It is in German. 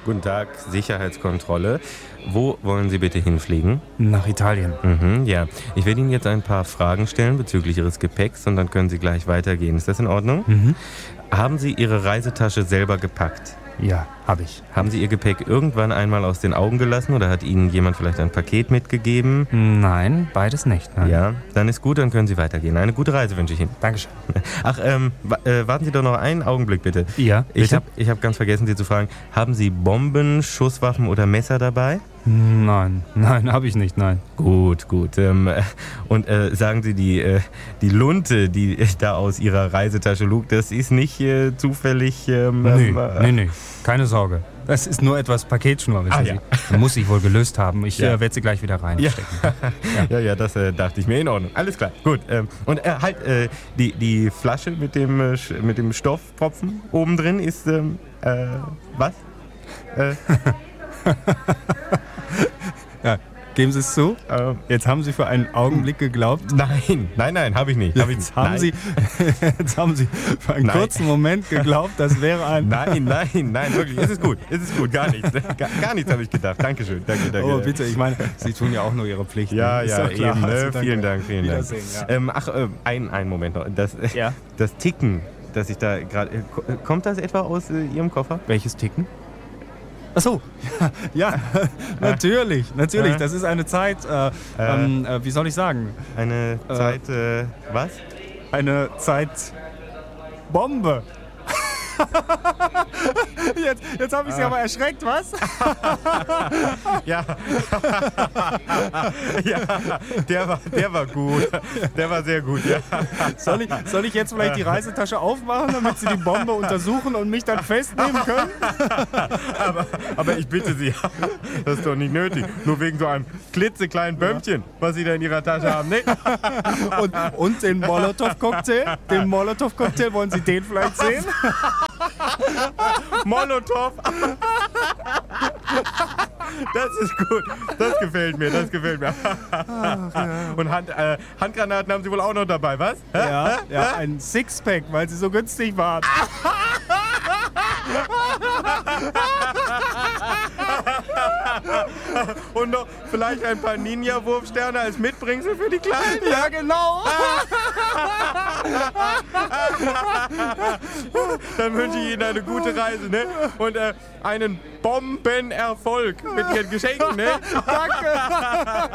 Guten Tag, Sicherheitskontrolle. Wo wollen Sie bitte hinfliegen? Nach Italien. Ja. Ich werde Ihnen jetzt ein paar Fragen stellen bezüglich Ihres Gepäcks und dann können Sie gleich weitergehen. Ist das in Ordnung? Haben Sie Ihre Reisetasche selber gepackt? Ja, habe ich. Haben Sie Ihr Gepäck irgendwann einmal aus den Augen gelassen oder hat Ihnen jemand vielleicht ein Paket mitgegeben? Nein, beides nicht. Nein. Ja, dann ist gut, dann können Sie weitergehen. Eine gute Reise wünsche ich Ihnen. Dankeschön. Ach, warten Sie doch noch einen Augenblick bitte. Ja, Ich bitte? hab ganz vergessen, Sie zu fragen, haben Sie Bomben, Schusswaffen oder Messer dabei? Nein, habe ich nicht, nein. Gut. Und sagen Sie, die Lunte, die da aus Ihrer Reisetasche lugt, das ist nicht zufällig... Nee, keine Sorge. Das ist nur etwas Paketschnur, wissen Sie. Man muss sich wohl gelöst haben. Ich werde sie gleich wieder reinstecken. Ja, das dachte ich mir. In Ordnung. Alles klar, gut. Und die Flasche mit dem Stofftropfen oben drin ist, was? Ja, geben Sie es zu? Jetzt haben Sie für einen Augenblick geglaubt. Nein, habe ich nicht. Jetzt haben Sie für einen kurzen Moment geglaubt, das wäre ein... Nein, wirklich. Es ist gut, gar nichts. Gar nichts habe ich gedacht. Dankeschön. Danke. Oh, bitte, ich meine, Sie tun ja auch nur Ihre Pflicht. Ja, Ist doch klar. eben. Ne? Also, Vielen Dank. Wiedersehen, ja. Einen Moment noch. Das Ticken, das ich da gerade... Kommt das etwa aus Ihrem Koffer? Welches Ticken? Ach so, ja, natürlich. Das ist eine Zeit, wie soll ich sagen? Eine Zeit, was? Eine Zeitbombe. Jetzt habe ich Sie aber erschreckt, was? Ja, der war gut. Der war sehr gut, ja. Soll ich jetzt vielleicht die Reisetasche aufmachen, damit Sie die Bombe untersuchen und mich dann festnehmen können? Aber ich bitte Sie, das ist doch nicht nötig. Nur wegen so einem klitzekleinen Bömmchen, was Sie da in Ihrer Tasche haben. Nee. Und den Molotow-Cocktail? Den Molotow-Cocktail, wollen Sie den vielleicht sehen? Molotow. Das ist gut. Das gefällt mir. Ach, ja. Und Handgranaten haben Sie wohl auch noch dabei, was? Ja, ein Sixpack, weil sie so günstig waren. Und noch vielleicht ein paar Ninja-Wurfsterne als Mitbringsel für die Kleinen. Ja, genau. Dann wünsche ich Ihnen eine gute Reise, ne? Und einen Bombenerfolg mit Ihren Geschenken, ne? Danke.